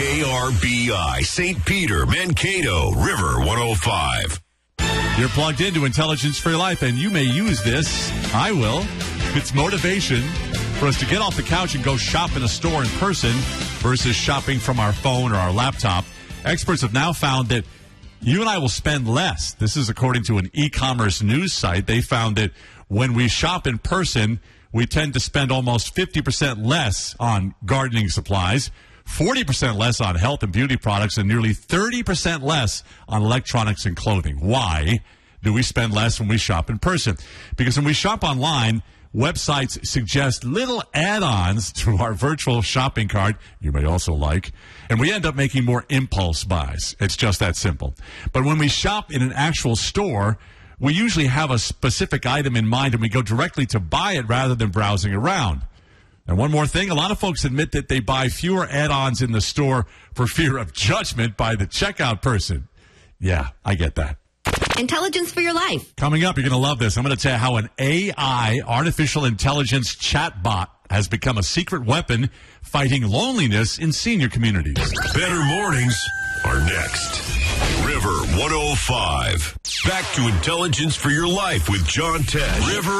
KRBI, St. Peter, Mankato, River 105. You're plugged into Intelligence for Your Life, and you may use this. I will. It's motivation for us to get off the couch and go shop in a store in person versus shopping from our phone or our laptop. Experts have now found that you and I will spend less. This is according to an e-commerce news site. They found that when we shop in person, we tend to spend almost 50% less on gardening supplies, 40% less on health and beauty products, and nearly 30% less on electronics and clothing. Why do we spend less when we shop in person? Because when we shop online, websites suggest little add-ons to our virtual shopping cart you may also like, and we end up making more impulse buys. It's just that simple. But when we shop in an actual store, we usually have a specific item in mind and we go directly to buy it rather than browsing around. And one more thing, a lot of folks admit that they buy fewer add-ons in the store for fear of judgment by the checkout person. Yeah, I get that. Intelligence for Your Life. Coming up, you're going to love this. I'm going to tell you how an AI, artificial intelligence chatbot, has become a secret weapon fighting loneliness in senior communities. Better mornings are next. River 105. Back to Intelligence for Your Life with John Tesh. River